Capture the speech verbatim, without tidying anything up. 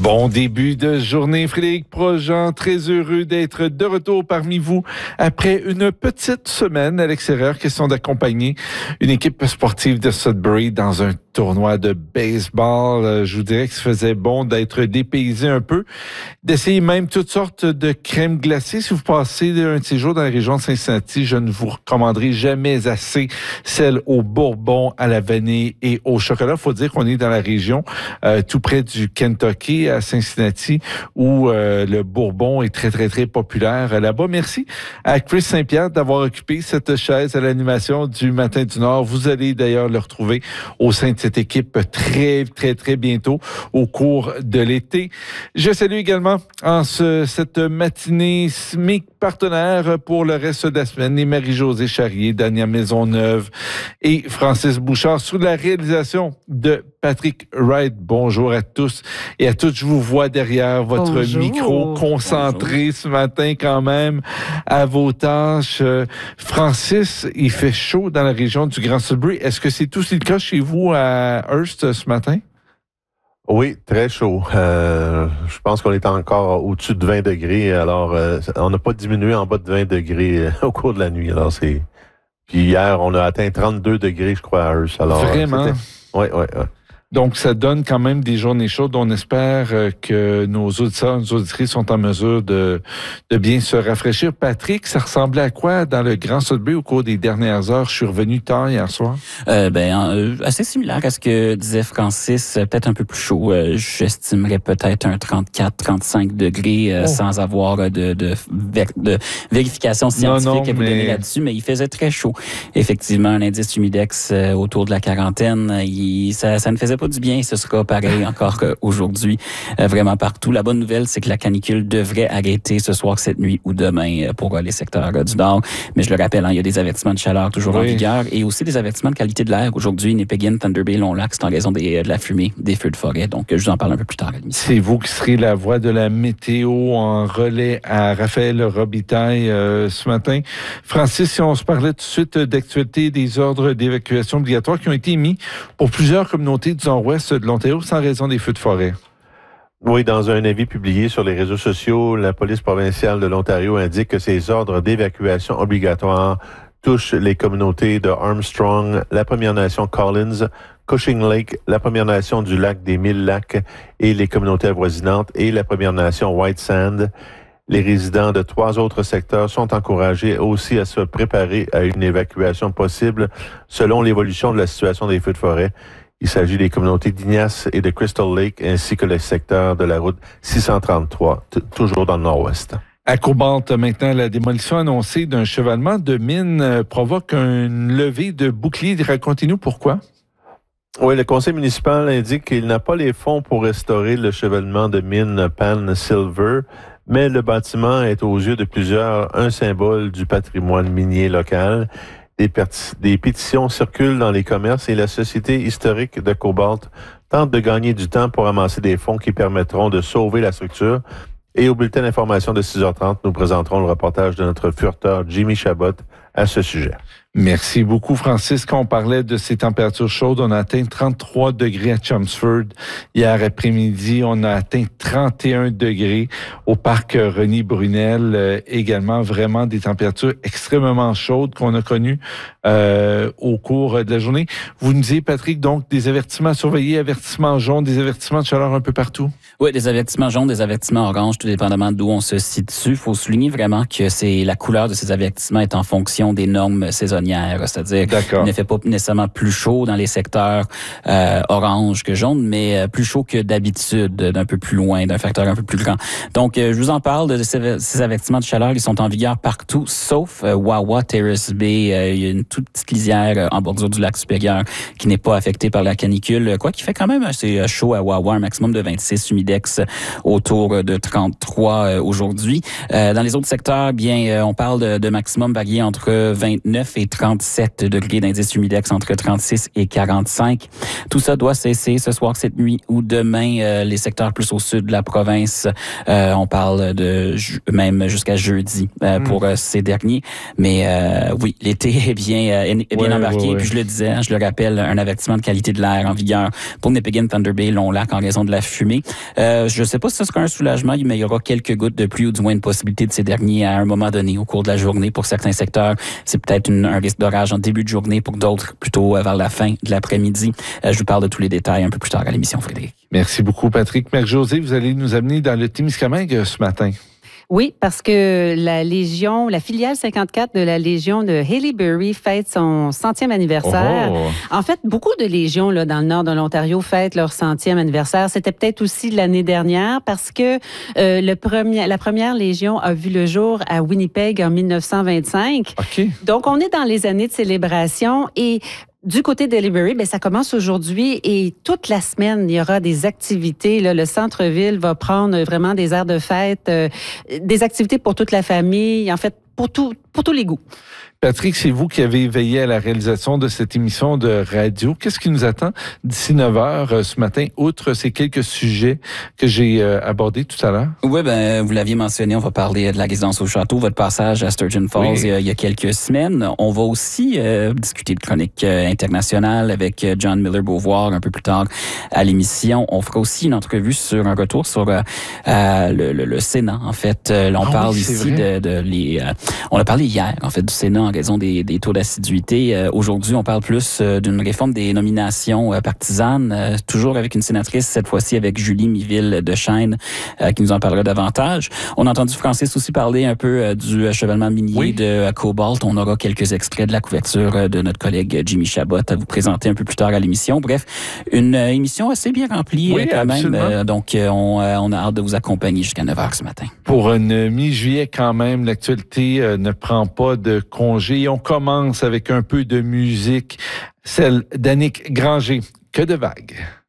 Bon début de journée, Frédéric Projean, très heureux d'être de retour parmi vous après une petite semaine à l'extérieur. Question d'accompagner une équipe sportive de Sudbury dans un tournoi de baseball. Je vous dirais que ça faisait bon d'être dépaysé un peu, d'essayer même toutes sortes de crèmes glacées. Si vous passez un de ces jours dans la région de Cincinnati, je ne vous recommanderai jamais assez celle au bourbon, à la vanille et au chocolat. Il faut dire qu'on est dans la région euh, tout près du Kentucky, à Cincinnati, où euh, le bourbon est très, très, très populaire là-bas. Merci à Chris Saint-Pierre d'avoir occupé cette chaise à l'animation du Matin du Nord. Vous allez d'ailleurs le retrouver au sein de cette équipe très, très, très bientôt au cours de l'été. Je salue également en ce, cette matinée mes partenaires pour le reste de la semaine, les Marie-Josée Charrier, Dania Maisonneuve et Francis Bouchard, sous la réalisation de Patrick Wright. Bonjour à tous et à toutes. Je vous vois derrière votre Bonjour. micro, concentré Bonjour. ce matin quand même à vos tâches. Euh, Francis, il fait chaud dans la région du Grand Sudbury. Est-ce que c'est aussi le cas chez vous à Hearst ce matin? Oui, très chaud. Euh, je pense qu'on est encore au-dessus de vingt degrés. Alors, euh, on n'a pas diminué en bas de vingt degrés au cours de la nuit. Alors, c'est. Puis hier, on a atteint trente-deux degrés, je crois, à Hearst. Alors, Vraiment? Oui, oui, oui. Donc, ça donne quand même des journées chaudes. On espère que nos auditeurs, nos auditrices sont en mesure de, de bien se rafraîchir. Patrick, ça ressemblait à quoi dans le Grand Sudbury au cours des dernières heures? Je suis revenu tard hier soir. Euh, ben, euh, assez similaire à ce que disait Francis, peut-être un peu plus chaud. Euh, j'estimerais peut-être un trente-quatre, trente-cinq degrés euh, oh. sans avoir de, de, de, de vérification scientifique non, non, à vous mais... donner là-dessus, mais il faisait très chaud. Effectivement, un indice humidex euh, autour de la quarantaine, il, ça, ça ne faisait pas du bien, ce sera pareil encore aujourd'hui, euh, vraiment partout. La bonne nouvelle, c'est que la canicule devrait arrêter ce soir, cette nuit ou demain pour euh, les secteurs euh, du Nord. Mais je le rappelle, hein, il y a des avertissements de chaleur toujours oui. en vigueur et aussi des avertissements de qualité de l'air. Aujourd'hui, Nipegin, Thunder Bay, Long-Lac, c'est en raison des, de la fumée, des feux de forêt. Donc, je vous en parle un peu plus tard à l'émission. C'est vous qui serez la voix de la météo en relais à Raphaël Robitaille euh, ce matin. Francis, si on se parlait tout de suite d'actualité des ordres d'évacuation obligatoires qui ont été émis pour plusieurs communautés du nord-ouest de l'Ontario sans raison des feux de forêt. Oui, dans un avis publié sur les réseaux sociaux, la police provinciale de l'Ontario indique que ces ordres d'évacuation obligatoires touchent les communautés de Armstrong, la Première Nation Collins, Cushing Lake, la Première Nation du lac des Mille Lacs et les communautés avoisinantes et la Première Nation White Sand. Les résidents de trois autres secteurs sont encouragés aussi à se préparer à une évacuation possible selon l'évolution de la situation des feux de forêt. Il s'agit des communautés d'Ignace et de Crystal Lake, ainsi que le secteur de la route six cent trente-trois, t- toujours dans le nord-ouest. À Cobalt, maintenant, la démolition annoncée d'un chevalement de mine euh, provoque une levée de boucliers. Racontez-nous pourquoi. Oui, le conseil municipal indique qu'il n'a pas les fonds pour restaurer le chevellement de mine Pan Silver, mais le bâtiment est aux yeux de plusieurs un symbole du patrimoine minier local. Des, pert- des pétitions circulent dans les commerces et la Société historique de Cobalt tente de gagner du temps pour amasser des fonds qui permettront de sauver la structure. Et au bulletin d'information de six heures trente, nous présenterons le reportage de notre furteur Jimmy Chabot à ce sujet. Merci beaucoup, Francis. Quand on parlait de ces températures chaudes, on a atteint trente-trois degrés à Chelmsford. Hier après-midi, on a atteint trente et un degrés au parc René Brunel. Euh, également, vraiment des températures extrêmement chaudes qu'on a connues euh, au cours de la journée. Vous nous disiez, Patrick, donc des avertissements surveillés, avertissements jaunes, des avertissements de chaleur un peu partout? Oui, des avertissements jaunes, des avertissements oranges, tout dépendamment d'où on se situe. Il faut souligner vraiment que c'est la couleur de ces avertissements est en fonction des normes saisonnières. C'est-à-dire qu'il ne fait pas nécessairement plus chaud dans les secteurs euh, orange que jaune, mais euh, plus chaud que d'habitude, d'un peu plus loin, d'un facteur un peu plus grand. Donc, euh, je vous en parle de ces, ces avertissements de chaleur. Ils sont en vigueur partout, sauf euh, Wawa, Terrace Bay. Euh, il y a une toute petite lisière euh, en bordure du lac supérieur qui n'est pas affectée par la canicule. Quoi qu'il fait quand même assez chaud à Wawa, un maximum de vingt-six, humidex autour de trente-trois euh, aujourd'hui. Euh, dans les autres secteurs, bien, euh, on parle de, de maximum varié entre vingt-neuf et trente-sept degrés d'indice humidex entre trente-six et quarante-cinq. Tout ça doit cesser ce soir, cette nuit ou demain. Euh, les secteurs plus au sud de la province, euh, on parle de même jusqu'à jeudi euh, mmh. pour euh, ces derniers. Mais euh, oui, l'été est bien, euh, est bien ouais, embarqué. Ouais, ouais. Puis je le disais, hein, je le rappelle, un avertissement de qualité de l'air en vigueur pour Nepegan, Thunder Bay, Long-Lac en raison de la fumée. Euh, je ne sais pas si ce sera un soulagement, mais il y aura quelques gouttes de pluie ou du moins une possibilité de ces derniers à un moment donné au cours de la journée. Pour certains secteurs, c'est peut-être une, un risque d'orage en début de journée, pour d'autres plutôt vers la fin de l'après-midi. Euh, je vous parle de tous les détails un peu plus tard à l'émission, Frédéric. Merci beaucoup, Patrick. Marie-Josée, vous allez nous amener dans le Témiscamingue ce matin. Oui, parce que la Légion, la filiale cinquante-quatre de la Légion de Haileybury fête son centième anniversaire. Oh. En fait, beaucoup de légions là, dans le nord de l'Ontario fêtent leur centième anniversaire. C'était peut-être aussi l'année dernière parce que euh, le premier, la première Légion a vu le jour à Winnipeg en mille neuf cent vingt-cinq. OK. Donc, on est dans les années de célébration et du côté d'Haileybury, ben ça commence aujourd'hui et toute la semaine, il y aura des activités. Là, le centre-ville va prendre vraiment des aires de fête, euh, des activités pour toute la famille, en fait, pour, tout, pour tous les goûts. Patrick, c'est vous qui avez veillé à la réalisation de cette émission de radio. Qu'est-ce qui nous attend d'ici neuf heures ce matin, outre ces quelques sujets que j'ai euh, abordés tout à l'heure? Oui, ben vous l'aviez mentionné, on va parler de la résidence au château, votre passage à Sturgeon Falls oui. il, y a, il y a quelques semaines. On va aussi euh, discuter de chronique euh, internationale avec John Miller-Beauvoir un peu plus tard à l'émission. On fera aussi une entrevue sur un retour sur euh, euh, le, le, le Sénat, en fait. Euh, on ah parle oui, ici de, de les... Euh, on a parlé hier, en fait, du Sénat en raison des, des taux d'assiduité. Euh, aujourd'hui, on parle plus euh, d'une réforme des nominations euh, partisanes, euh, toujours avec une sénatrice, cette fois-ci avec Julie Miville de Chêne, euh, qui nous en parlera davantage. On a entendu Francis aussi parler un peu euh, du chevènement minier oui. de euh, Cobalt. On aura quelques extraits de la couverture euh, de notre collègue Jimmy Chabot à vous présenter un peu plus tard à l'émission. Bref, une euh, émission assez bien remplie oui, euh, quand absolument. même. Euh, donc, euh, on, euh, on a hâte de vous accompagner jusqu'à neuf heures ce matin. Pour une mi-juillet quand même, l'actualité euh, ne prend pas de congé. On commence avec un peu de musique, celle d'Annick Granger. Que de vagues.